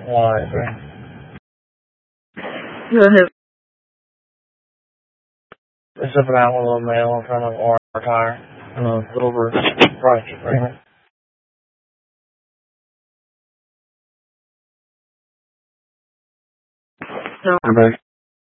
Go ahead. It's up and out with a little mail in front of our tire and a little price agreement. So,